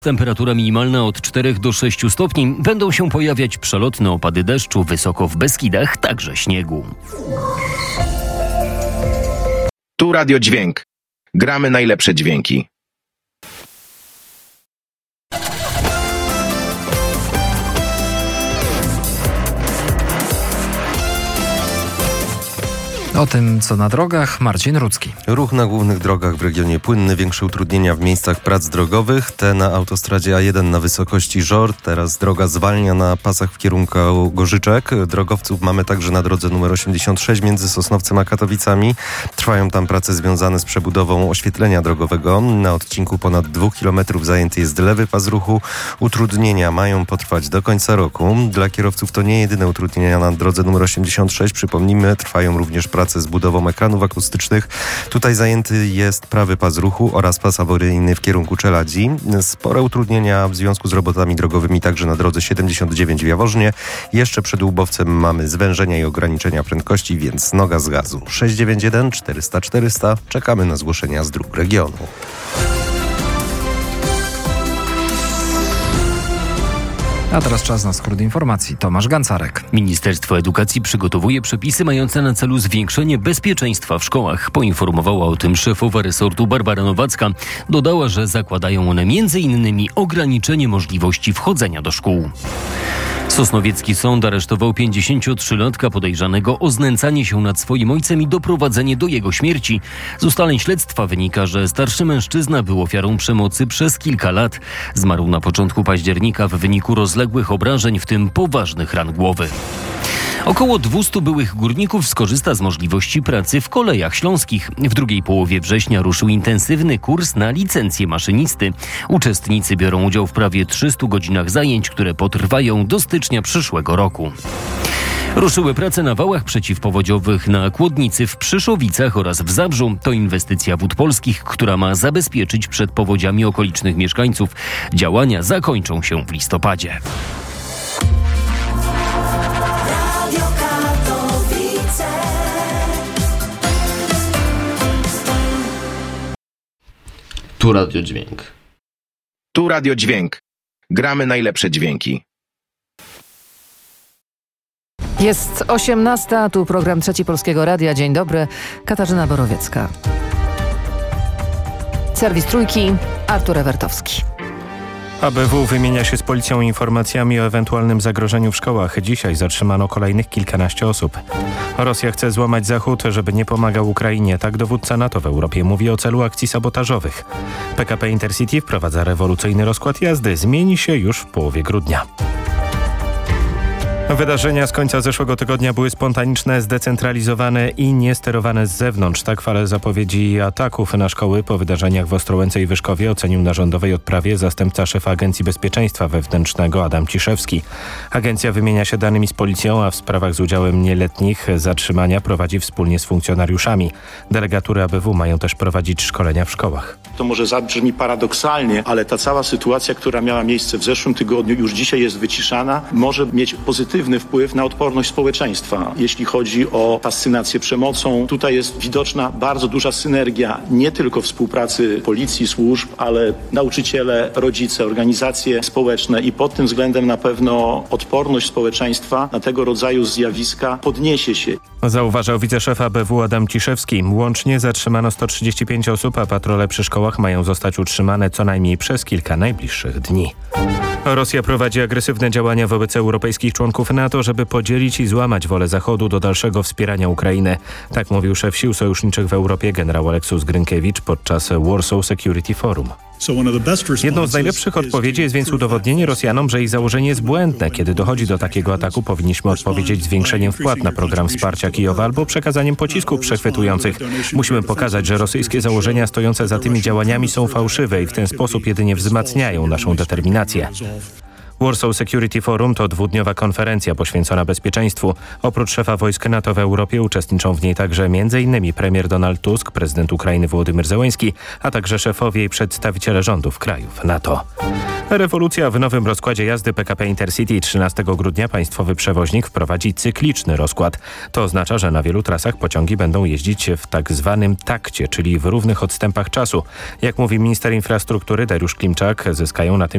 Temperatura minimalna od 4 do 6 stopni. Będą się pojawiać przelotne opady deszczu, wysoko w Beskidach, także śniegu. Tu Radio Dźwięk. Gramy najlepsze dźwięki. O tym, co na drogach, Marcin Rudzki. Ruch na głównych drogach w regionie płynny, większe utrudnienia w miejscach prac drogowych. Te na autostradzie A1 na wysokości Żor. Teraz droga zwalnia na pasach w kierunku Gorzyczek. Drogowców mamy także na drodze numer 86 między Sosnowcem a Katowicami. Trwają tam prace związane z przebudową oświetlenia drogowego. Na odcinku ponad 2 km zajęty jest lewy pas ruchu. Utrudnienia mają potrwać do końca roku. Dla kierowców to nie jedyne utrudnienia na drodze numer 86. Przypomnijmy, trwają również prace z budową ekranów akustycznych. Tutaj zajęty jest prawy pas ruchu oraz pas awaryjny w kierunku Czeladzi. Spore utrudnienia w związku z robotami drogowymi także na drodze 79 w Jaworznie. Jeszcze przed Łubowcem mamy zwężenia i ograniczenia prędkości, więc noga z gazu. 691 400 400. Czekamy na zgłoszenia z dróg regionu. A teraz czas na skrót informacji. Tomasz Gancarek. Ministerstwo Edukacji przygotowuje przepisy mające na celu zwiększenie bezpieczeństwa w szkołach. Poinformowała o tym szefowa resortu Barbara Nowacka. Dodała, że zakładają one m.in. ograniczenie możliwości wchodzenia do szkół. Sosnowiecki sąd aresztował 53-latka podejrzanego o znęcanie się nad swoim ojcem i doprowadzenie do jego śmierci. Z ustaleń śledztwa wynika, że starszy mężczyzna był ofiarą przemocy przez kilka lat. Zmarł na początku października w wyniku rozległych obrażeń, w tym poważnych ran głowy. Około 200 byłych górników skorzysta z możliwości pracy w Kolejach Śląskich. W drugiej połowie września ruszył intensywny kurs na licencję maszynisty. Uczestnicy biorą udział w prawie 300 godzinach zajęć, które potrwają do stycznia przyszłego roku. Ruszyły prace na wałach przeciwpowodziowych na Kłodnicy w Przyszowicach oraz w Zabrzu. To inwestycja Wód Polskich, która ma zabezpieczyć przed powodziami okolicznych mieszkańców. Działania zakończą się w listopadzie. Tu Radio Dźwięk. Tu Radio Dźwięk. Gramy najlepsze dźwięki. Jest 18, a tu program Trzeci Polskiego Radia. Dzień dobry, Katarzyna Borowiecka. Serwis Trójki, Artur Ewertowski. ABW wymienia się z policją informacjami o ewentualnym zagrożeniu w szkołach. Dzisiaj zatrzymano kolejnych kilkanaście osób. Rosja chce złamać Zachód, żeby nie pomagał Ukrainie. Tak dowódca NATO w Europie mówi o celu akcji sabotażowych. PKP Intercity wprowadza rewolucyjny rozkład jazdy. Zmieni się już w połowie grudnia. Wydarzenia z końca zeszłego tygodnia były spontaniczne, zdecentralizowane i niesterowane z zewnątrz. Tak falę zapowiedzi ataków na szkoły po wydarzeniach w Ostrołęce i Wyszkowie ocenił na rządowej odprawie zastępca szefa Agencji Bezpieczeństwa Wewnętrznego Adam Ciszewski. Agencja wymienia się danymi z policją, a w sprawach z udziałem nieletnich zatrzymania prowadzi wspólnie z funkcjonariuszami. Delegatury ABW mają też prowadzić szkolenia w szkołach. To może zabrzmi paradoksalnie, ale ta cała sytuacja, która miała miejsce w zeszłym tygodniu, już dzisiaj jest wyciszana, może mieć pozytywny wpływ na odporność społeczeństwa. Jeśli chodzi o fascynację przemocą, tutaj jest widoczna bardzo duża synergia nie tylko współpracy policji, służb, ale nauczyciele, rodzice, organizacje społeczne i pod tym względem na pewno odporność społeczeństwa na tego rodzaju zjawiska podniesie się. Zauważał wiceszef ABW Adam Ciszewski. Łącznie zatrzymano 135 osób, a patrole przy szkołach mają zostać utrzymane co najmniej przez kilka najbliższych dni. Rosja prowadzi agresywne działania wobec europejskich członków NATO, żeby podzielić i złamać wolę Zachodu do dalszego wspierania Ukrainy. Tak mówił szef sił sojuszniczych w Europie generał Oleksius Grynkiewicz podczas Warsaw Security Forum. Jedną z najlepszych odpowiedzi jest więc udowodnienie Rosjanom, że ich założenie jest błędne. Kiedy dochodzi do takiego ataku, powinniśmy odpowiedzieć zwiększeniem wpłat na program wsparcia Kijowa albo przekazaniem pocisków przechwytujących. Musimy pokazać, że rosyjskie założenia stojące za tymi działaniami są fałszywe i w ten sposób jedynie wzmacniają naszą determinację. Warsaw Security Forum to dwudniowa konferencja poświęcona bezpieczeństwu. Oprócz szefa wojsk NATO w Europie uczestniczą w niej także m.in. premier Donald Tusk, prezydent Ukrainy Wołodymyr Zełenski, a także szefowie i przedstawiciele rządów krajów NATO. Rewolucja w nowym rozkładzie jazdy PKP Intercity. 13 grudnia państwowy przewoźnik wprowadzi cykliczny rozkład. To oznacza, że na wielu trasach pociągi będą jeździć w tak zwanym takcie, czyli w równych odstępach czasu. Jak mówi minister infrastruktury Dariusz Klimczak, zyskają na tym